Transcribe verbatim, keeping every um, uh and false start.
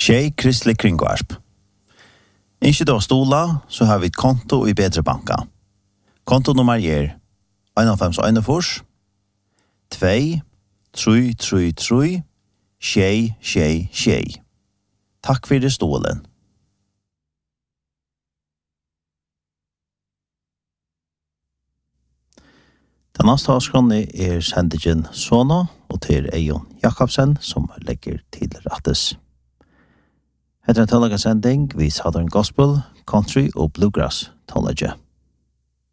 Tjej kristlig kringvarp. Ikke da stola, så har vi et konto i Bedre Banka. Kontonummer er en fem en fors, to, tre, tre, tre, tjej, tjej, tjej. Takk for det stolen. Den neste avskrånne er sendingen Sono, og til Eion Jakobsen, som legger til rettes. Etter en tålaga sending, vi Southern Gospel, Country og Bluegrass tålaga.